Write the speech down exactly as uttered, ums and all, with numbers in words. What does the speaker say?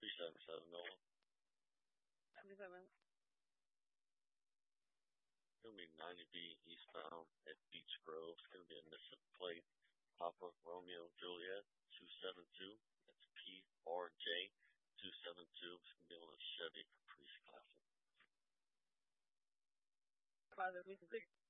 three seven seven, Noah. seventy-seven. It's going to be ninety B eastbound at Beach Grove. It's going to be a Mississippi plate. Papa Romeo Juliet two seven two. That's P R J two seven two. It's going to be on a Chevy Caprice Classic. Father, we can